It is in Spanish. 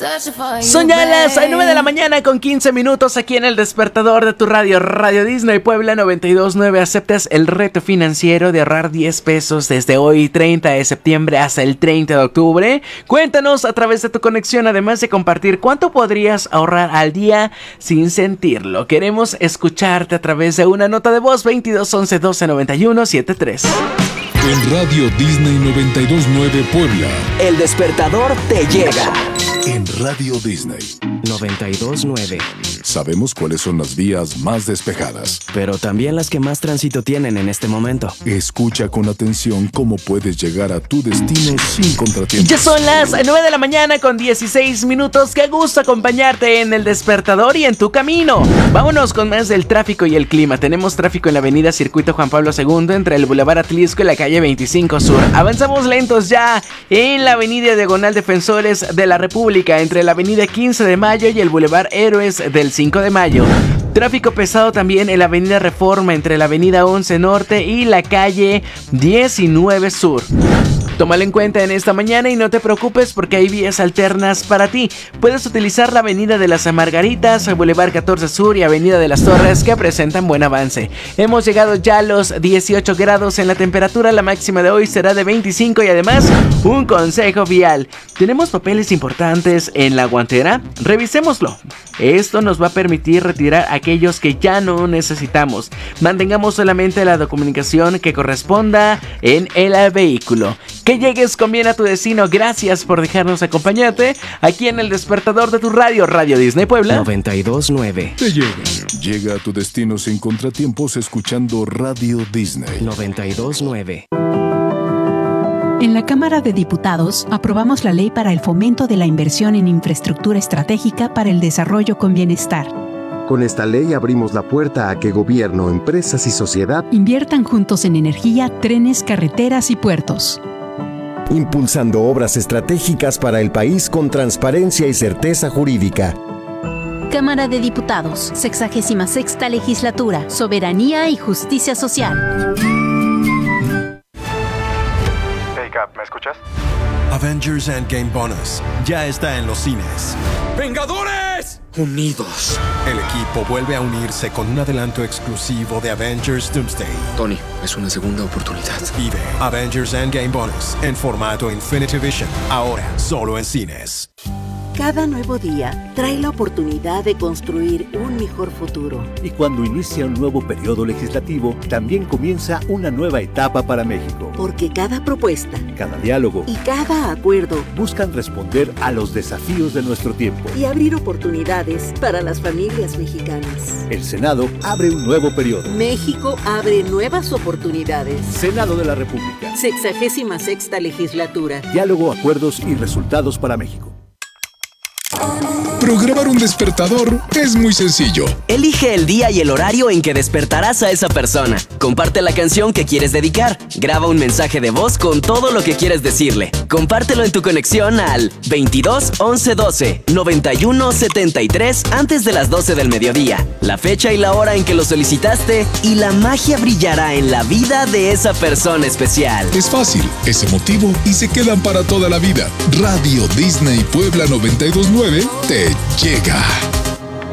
Son ya las 9 de la mañana con 15 minutos aquí en el despertador de tu radio, Radio Disney Puebla 92.9. ¿Aceptas el reto financiero de ahorrar 10 pesos desde hoy 30 de septiembre hasta el 30 de octubre? Cuéntanos a través de tu conexión, además de compartir cuánto podrías ahorrar al día sin sentirlo. Queremos escucharte a través de una nota de voz 22 11 12 91 73. En Radio Disney 92.9 Puebla, el despertador te llega. En Radio Disney 92.9. Sabemos cuáles son las vías más despejadas, pero también las que más tránsito tienen en este momento. Escucha con atención cómo puedes llegar a tu destino sin contratiempos. Ya son las 9 de la mañana con 16 minutos. Qué gusto acompañarte en el despertador y en tu camino. Vámonos con más del tráfico y el clima. Tenemos tráfico en la avenida Circuito Juan Pablo II entre el Boulevard Atlisco y la calle 25 Sur. Avanzamos lentos ya en la avenida Diagonal Defensores de la República entre la avenida 15 de Mayo y el Boulevard Héroes del 5 de Mayo. Tráfico pesado también en la avenida Reforma entre la avenida 11 Norte y la calle 19 Sur. Tómalo en cuenta en esta mañana y no te preocupes porque hay vías alternas para ti. Puedes utilizar la avenida de las Margaritas, Boulevard 14 Sur y avenida de las Torres, que presentan buen avance. Hemos llegado ya a los 18 grados en la temperatura. La máxima de hoy será de 25 y además un consejo vial. ¿Tenemos papeles importantes en la guantera? Revisémoslo. Esto nos va a permitir retirar aquellos que ya no necesitamos. Mantengamos solamente la documentación que corresponda en el vehículo. Que llegues con bien a tu destino. Gracias por dejarnos acompañarte aquí en el despertador de tu radio, Radio Disney Puebla 92.9. Te llega. Llega a tu destino sin contratiempos escuchando Radio Disney 92.9. En la Cámara de Diputados aprobamos la ley para el fomento de la inversión en infraestructura estratégica para el desarrollo con bienestar. Con esta ley abrimos la puerta a que gobierno, empresas y sociedad inviertan juntos en energía, trenes, carreteras y puertos, impulsando obras estratégicas para el país con transparencia y certeza jurídica. Cámara de Diputados, 66ª Legislatura, Soberanía y Justicia Social. Hey Cap, ¿me escuchas? Avengers Endgame Bonus ya está en los cines. ¡Vengadores! Unidos. El equipo vuelve a unirse con un adelanto exclusivo de Avengers Doomsday. Tony, es una segunda oportunidad. Vive Avengers Endgame Bonus en formato Infinity Vision, ahora solo en cines. Cada nuevo día trae la oportunidad de construir un mejor futuro. Y cuando inicia un nuevo periodo legislativo, también comienza una nueva etapa para México. Porque cada propuesta, cada diálogo y cada acuerdo buscan responder a los desafíos de nuestro tiempo y abrir oportunidades para las familias mexicanas. El Senado abre un nuevo periodo. México abre nuevas oportunidades. Senado de la República. 66ª Legislatura. Diálogo, acuerdos y resultados para México. Programar un despertador es muy sencillo. Elige el día y el horario en que despertarás a esa persona. Comparte la canción que quieres dedicar. Graba un mensaje de voz con todo lo que quieres decirle. Compártelo en tu conexión al 22 11 12 91 73 antes de las 12 del mediodía. La fecha y la hora en que lo solicitaste y la magia brillará en la vida de esa persona especial. Es fácil, es emotivo y se quedan para toda la vida. Radio Disney Puebla 92.9 te llega.